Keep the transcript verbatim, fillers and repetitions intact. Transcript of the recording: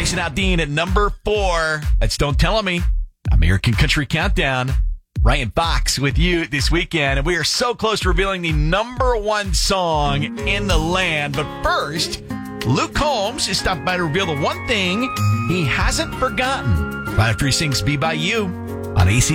Jason Aldean at number four. That's Don't Tell Me. American Country Countdown. Ryan Fox with you this weekend. And we are so close to revealing the number one song in the land. But first, Luke Combs is stopped by to reveal the one thing he hasn't forgotten. Right after he sings Be By You on A C.